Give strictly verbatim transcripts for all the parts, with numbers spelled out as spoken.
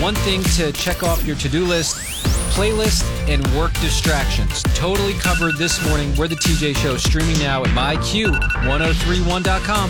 One thing to check off your to-do list, playlist and work distractions. Totally covered this morning. We're the T J Show, streaming now at my Q ten thirty-one dot com.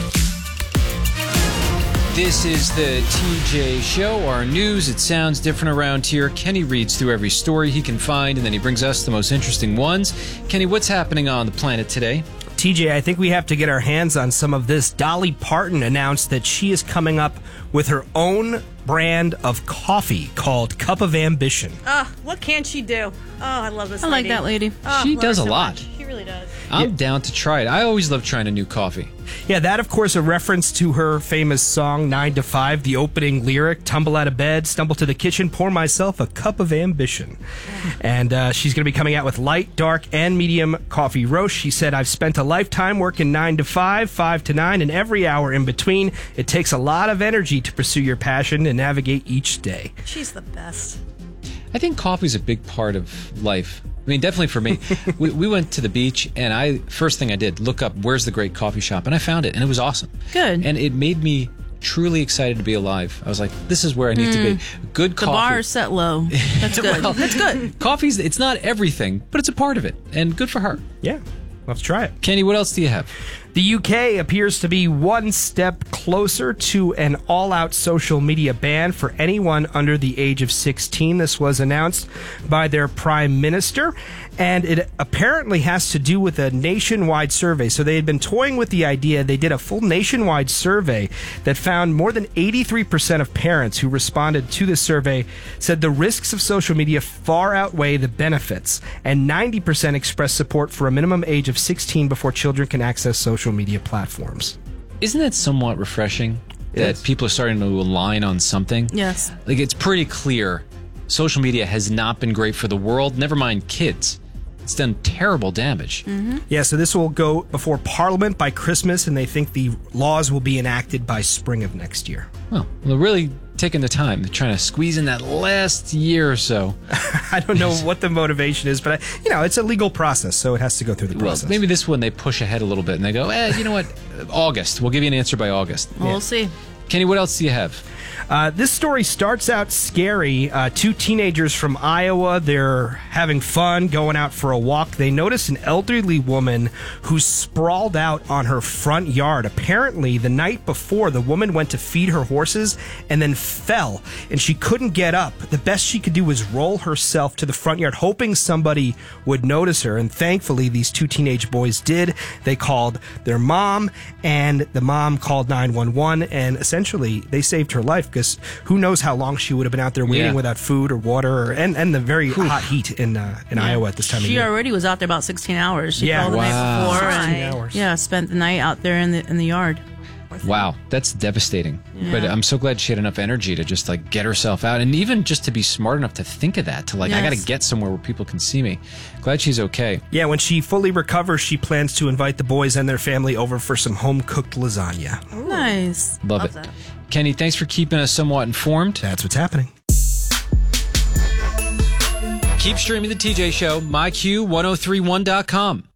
This is the T J Show, our news. It sounds different around here. Kenny reads through every story he can find, and then he brings us the most interesting ones. Kenny, what's happening on the planet today? T J, I think we have to get our hands on some of this. Dolly Parton announced that she is coming up with her own brand of coffee called Cup of Ambition. Oh, what can she do? Oh, I love this I lady. like that lady. Oh, She love does her a so lot. much. She really does. I'm Yeah. down to try it. I always love trying a new coffee. Yeah, that, of course, a reference to her famous song, nine to five, the opening lyric, tumble out of bed, stumble to the kitchen, pour myself a cup of ambition. And uh, she's going to be coming out with light, dark, and medium coffee roast. She said, I've spent a lifetime working nine to five, five to nine, and every hour in between. It takes a lot of energy to pursue your passion and navigate each day. She's the best. I think coffee's a big part of life. I mean, definitely for me. we, we went to the beach, and I first thing I did, look up where's the great coffee shop, and I found it, and it was awesome. Good. And it made me truly excited to be alive. I was like, this is where I need Mm. to be. Good The coffee. bar is set low. That's good. Well, That's good. Coffee's, it's not everything, but it's a part of it, and good for her. Yeah, let's try it. Kenny, what else do you have? The U K appears to be one step closer to an all-out social media ban for anyone under the age of sixteen. This was announced by their prime minister, and it apparently has to do with a nationwide survey. So they had been toying with the idea. They did a full nationwide survey that found more than eighty-three percent of parents who responded to the survey said the risks of social media far outweigh the benefits, and ninety percent expressed support for a minimum age of sixteen before children can access social media platforms. Isn't that somewhat refreshing It that is. people are starting to align on something? Yes. Like, it's pretty clear social media has not been great for the world, never mind kids. It's done terrible damage. Yeah, so this will go before Parliament by Christmas, and they think the laws will be enacted by spring of next year. Well, they're really taking the time. They're trying to squeeze in that last year or so. I don't know what the motivation is, but, I, you know, it's a legal process, so it has to go through the Well, process. maybe this one they push ahead a little bit and they go, eh, you know what? August. We'll give you an answer by August. We'll see. Kenny, what else do you have? Uh, this story starts out scary. Uh, two teenagers from Iowa, they're having fun, going out for a walk. They notice an elderly woman who's sprawled out on her front yard. Apparently, the night before, the woman went to feed her horses and then fell, and she couldn't get up. The best she could do was roll herself to the front yard, hoping somebody would notice her, and thankfully, these two teenage boys did. They called their mom, and the mom called nine one one, and essentially, they saved her life, because who knows how long she would have been out there waiting Yeah. without food or water, or, and, and the very hot heat in uh, in Iowa at this time of She year. already was out there about sixteen hours. She Yeah. called the Wow. night before. sixteen And, hours. yeah, spent the night out there in the in the yard. Wow, that's devastating. Yeah. But I'm so glad she had enough energy to just like get herself out, and even just to be smart enough to think of that, to like, I got to Yes. get somewhere where people can see me. Glad she's okay. Yeah, when she fully recovers, she plans to invite the boys and their family over for some home-cooked lasagna. Nice. Love, Love it. that. Kenny, thanks for keeping us somewhat informed. That's what's happening. Keep streaming the T J Show, my Q ten thirty-one dot com.